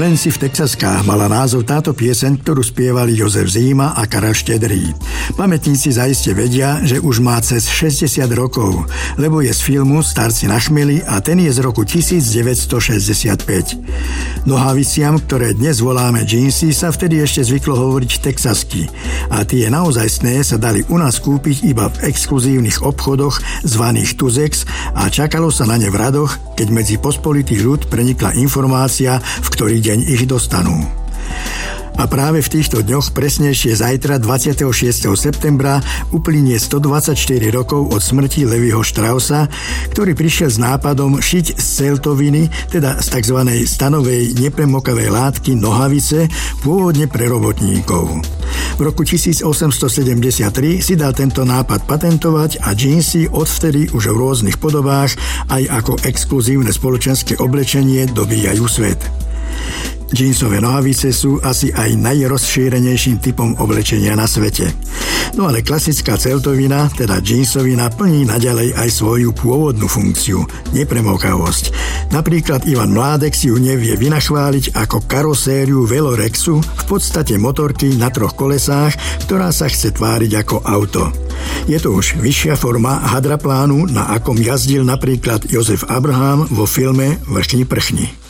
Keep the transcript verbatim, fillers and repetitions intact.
Len si v Texaskách mala názov táto pieseň, ktorú spievali Jozef Zíma a Karel Štedrý. Pamätníci zaiste vedia, že už má cez šesťdesiat rokov, lebo je z filmu Starci na chmeli a ten je z roku devätnásťstošesťdesiatpäť. Nohaviciam, ktoré dnes voláme džínsy, sa vtedy ešte zvyklo hovoriť texasky a tie naozajstné sa dali u nás kúpiť iba v exkluzívnych obchodoch zvaných Tuzex a čakalo sa na ne v radoch, keď medzi pospolitý ľud prenikla informácia, v ktorý deň ich dostanú. A práve v týchto dňoch, presnejšie zajtra dvadsiateho šiesteho septembra, uplynie stodvadsaťštyri rokov od smrti Levyho Straussa, ktorý prišiel s nápadom šiť z celtoviny, teda z tzv. Stanovej nepremokavej látky nohavice, pôvodne pre robotníkov. V roku tisícosemstosedemdesiattri si dal tento nápad patentovať a džínsy odvtedy už v rôznych podobách aj ako exkluzívne spoločenské oblečenie dobíjajú svet. Džínsové nohavice sú asi aj najrozšírenejším typom oblečenia na svete. No ale klasická celtovina, teda džínsovina, plní naďalej aj svoju pôvodnú funkciu, nepremokavosť. Napríklad Ivan Mládek si ju nevie vynachváliť ako karosériu Velorexu, v podstate motorky na troch kolesách, ktorá sa chce tváriť ako auto. Je to už vyššia forma hadraplánu, na akom jazdil napríklad Jozef Abraham vo filme Vrchni prchni.